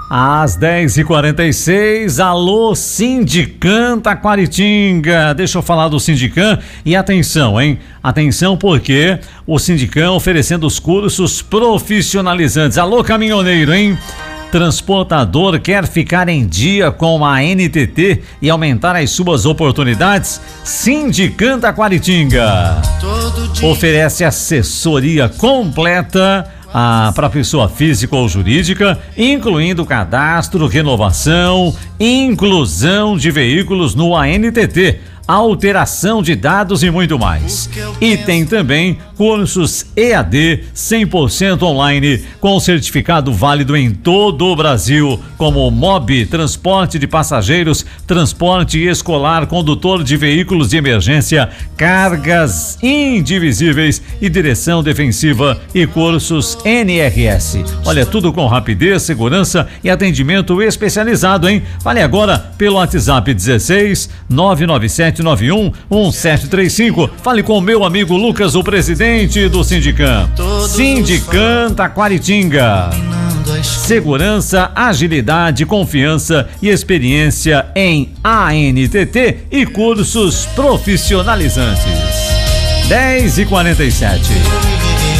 Às 10h46, alô Sindicam Taquaritinga. Deixa eu falar do Sindicam e atenção, hein? Atenção porque o Sindicam oferecendo os cursos profissionalizantes. Alô caminhoneiro, hein? Transportador quer ficar em dia com a NTT e aumentar as suas oportunidades? Sindicam Taquaritinga oferece assessoria completa para pessoa física ou jurídica, incluindo cadastro, renovação, inclusão de veículos no ANTT, alteração de dados e muito mais. E tem também cursos EAD 100% online com certificado válido em todo o Brasil, como MOB, transporte de passageiros, transporte escolar, condutor de veículos de emergência, cargas indivisíveis e direção defensiva e cursos NRS. Olha, tudo com rapidez, segurança e atendimento especializado, hein? Fale agora pelo WhatsApp 16 99791 1735. Fale com o meu amigo Lucas, o presidente do Sindicam. Sindicam Taquaritinga. Segurança, agilidade, confiança e experiência em ANTT e cursos profissionalizantes. 10h47.